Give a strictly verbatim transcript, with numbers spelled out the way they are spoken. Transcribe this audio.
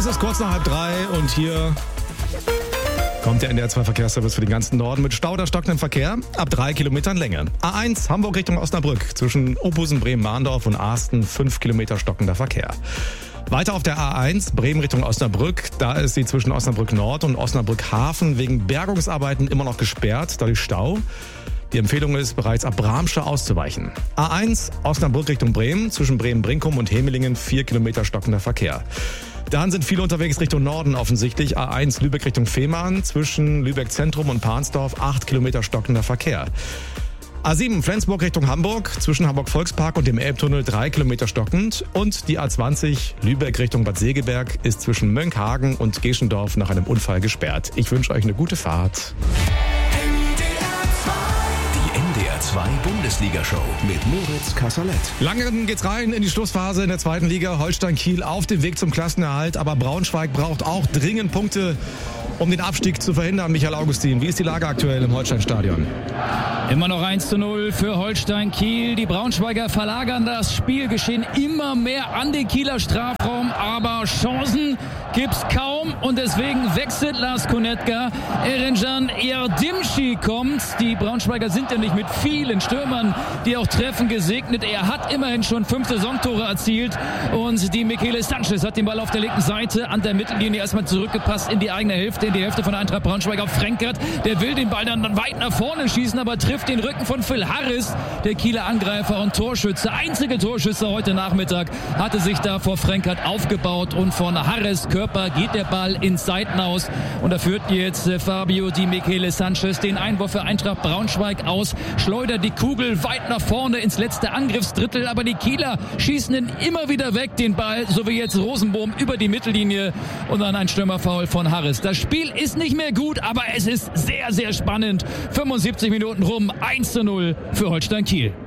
Es ist kurz nach halb drei und hier kommt der N D R zwei Verkehrsservice für den ganzen Norden mit Stau oder stockendem Verkehr ab drei Kilometern Länge. A eins Hamburg Richtung Osnabrück zwischen Obusen, Bremen-Mahndorf und Ahsten fünf Kilometer stockender Verkehr. Weiter auf der A eins Bremen Richtung Osnabrück. Da ist sie zwischen Osnabrück Nord und Osnabrück Hafen wegen Bergungsarbeiten immer noch gesperrt, dadurch Stau. Die Empfehlung ist, bereits ab Bramsche auszuweichen. A eins Osnabrück Richtung Bremen zwischen Bremen-Brinkum und Hemelingen vier Kilometer stockender Verkehr. Dann sind viele unterwegs Richtung Norden offensichtlich. A eins Lübeck Richtung Fehmarn zwischen Lübeck Zentrum und Pahnsdorf acht Kilometer stockender Verkehr. A sieben Flensburg Richtung Hamburg zwischen Hamburg Volkspark und dem Elbtunnel drei Kilometer stockend. Und die A zwanzig Lübeck Richtung Bad Segeberg ist zwischen Mönckehagen und Geschendorf nach einem Unfall gesperrt. Ich wünsche euch eine gute Fahrt. zwei Bundesliga-Show mit Moritz Kasserlet. Langsam geht's rein in die Schlussphase in der zweiten Liga. Holstein Kiel auf dem Weg zum Klassenerhalt, aber Braunschweig braucht auch dringend Punkte, um den Abstieg zu verhindern. Michael Augustin, wie ist die Lage aktuell im Holstein-Stadion? Immer noch eins zu null für Holstein Kiel. Die Braunschweiger verlagern das Spielgeschehen immer mehr an den Kieler Strafraum, aber Chancen gibt's kaum und deswegen wechselt Lars Konetka. Erencan Erdimci kommt. Die Braunschweiger sind ja nicht mit vielen Stürmern, die auch treffen, gesegnet. Er hat immerhin schon fünf Saisontore erzielt und die Michele Sanchez hat den Ball auf der linken Seite an der Mittellinie erstmal zurückgepasst in die eigene Hälfte, in die Hälfte von Eintracht Braunschweig auf Frenkert. Der will den Ball dann weit nach vorne schießen, aber trifft den Rücken von Phil Harris, der Kieler Angreifer und Torschütze. Einzige Torschütze heute Nachmittag hatte sich da vor Frenkert aufgebaut und von Harris Körper geht der Ball ins Seitenaus und da führt jetzt Fabio Di Michele Sanchez den Einwurf für Eintracht Braunschweig aus, schleudert die Kugel weit nach vorne ins letzte Angriffsdrittel, aber die Kieler schießen ihn immer wieder weg, den Ball, so wie jetzt Rosenbohm über die Mittellinie und dann ein Stürmerfoul von Harris. Das Spiel ist nicht mehr gut, aber es ist sehr, sehr spannend. fünfundsiebzig Minuten rum, eins zu null für Holstein Kiel.